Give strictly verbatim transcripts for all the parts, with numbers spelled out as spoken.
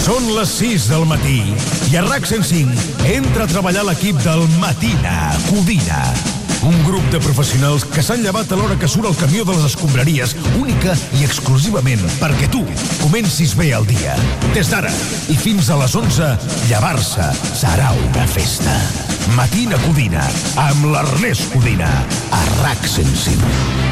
Són les sis del matí i a RAC cent cinc entra a treballar l'equip del Matina Codina. Un grup de professionals que s'han llevat a l'hora que surt el camió de les escombraries, única i exclusivament perquè tu comencis bé el dia. Des d'ara i fins a les onze, llevar-se serà una festa. Matina Codina, amb l'Ernest Codina, a RAC cent cinc.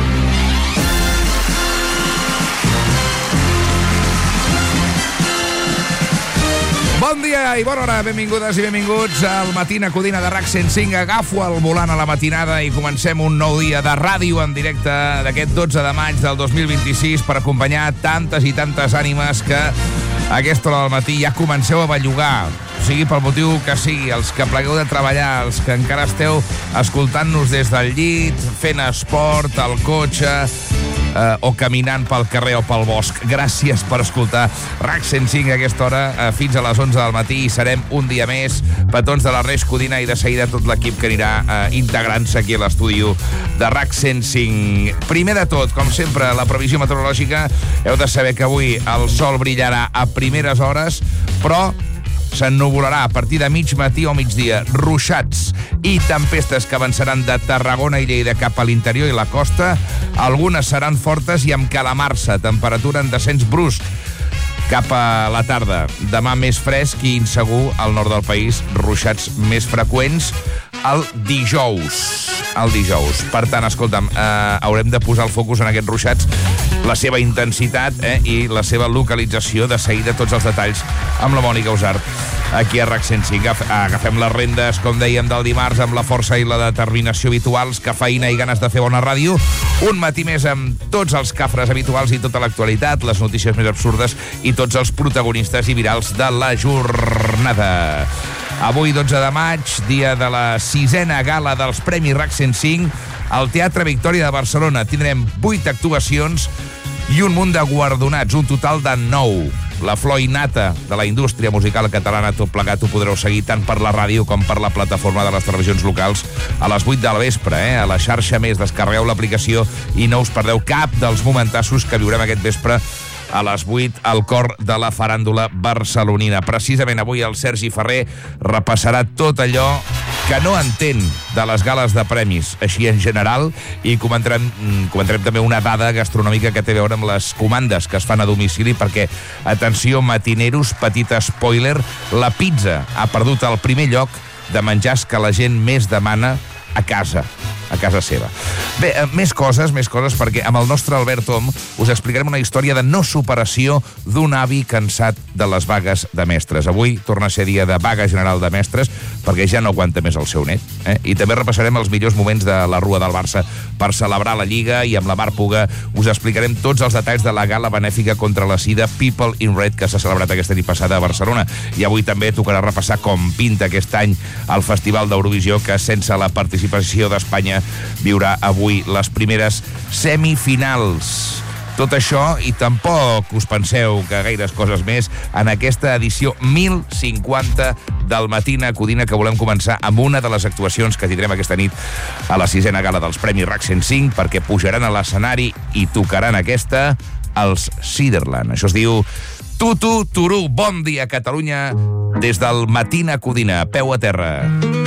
Bon dia i bona hora, benvingudes i benvinguts al Matina Codina de RAC cent cinc. Agafo el volant a la matinada i comencem un nou dia de ràdio en directe d'aquest dotze de maig del dos mil vint-i-sis per acompanyar tantes i tantes ànimes que a aquesta hora del matí ja comenceu a bellugar. O sigui, pel motiu que sigui, els que plegueu de treballar, els que encara esteu escoltant-nos des del llit, fent esport, al cotxe, eh, o caminant pel carrer o pel bosc. Gràcies per escoltar RAC cent cinc a aquesta hora, eh, fins a les onze del matí, i serem un dia més petons de l'Ernest Codina i de seguida tot l'equip que anirà eh, integrant-se aquí a l'estudi de RAC cent cinc. Primer de tot, com sempre, la previsió meteorològica. Heu de saber que avui el sol brillarà a primeres hores, però s'ennuvolarà a partir de mig matí o migdia. Ruixats i tempestes que avançaran de Tarragona i Lleida cap a l'interior i la costa. Algunes seran fortes i amb calamarsa. Temperatura en descens brusc cap a la tarda. Demà més fresc i insegur al nord del país. Ruixats més freqüents el dijous. El dijous. Per tant, escolta'm, eh, haurem de posar el focus en aquests ruixats, la seva intensitat eh, i la seva localització. De seguida tots els detalls amb la Mònica Usart aquí a RAC cent cinc. Agafem les rendes, com dèiem, del dimarts amb la força i la determinació habituals, cafeïna i ganes de fer bona ràdio. Un matí més amb tots els cafres habituals i tota l'actualitat, les notícies més absurdes i tots els protagonistes i virals de la jornada. Avui, dotze de maig, dia de la sisena gala dels Premis RAC cent cinc, al Teatre Victòria de Barcelona. Tindrem vuit actuacions i un munt de guardonats, un total de nou. La flor innata de la indústria musical catalana, tot plegat ho podreu seguir tant per la ràdio com per la plataforma de les televisions locals a les vuit del vespre, eh? A la xarxa Més. Descarregueu l'aplicació i no us perdeu cap dels momentassos que viurem aquest vespre a les vuit al cor de la faràndula barcelonina. Precisament avui el Sergi Ferrer repassarà tot allò que no entén de les gales de premis, així en general, i comentarem, comentarem també una dada gastronòmica que té a veure amb les comandes que es fan a domicili, perquè, atenció, matineros, petit spoiler, la pizza ha perdut el primer lloc de menjars que la gent més demana a casa, a casa seva. Bé, més coses, més coses, perquè amb el nostre Albert Om us explicarem una història de no superació d'un avi cansat de les vagues de mestres. Avui torna a ser dia de vaga general de mestres, perquè ja no aguanta més el seu net. Eh? I també repassarem els millors moments de la Rua del Barça per celebrar la Lliga, i amb la Mar Puga us explicarem tots els detalls de la gala benèfica contra la sida People in Red, que s'ha celebrat aquesta nit passada a Barcelona. I avui també tocarà repassar com pinta aquest any el Festival d'Eurovisió, que sense la participació d'Espanya viurà avui les primeres semifinals. Tot això, i tampoc us penseu que gaires coses més, en aquesta edició mil cinquanta del Matina Codina, que volem començar amb una de les actuacions que tindrem aquesta nit a la sisena gala dels Premis RAC cent cinc, perquè pujaran a l'escenari i tocaran aquesta, els Ciderland. Això es diu Tutu Turú. Bon dia, Catalunya, des del Matina Codina. Peu a terra.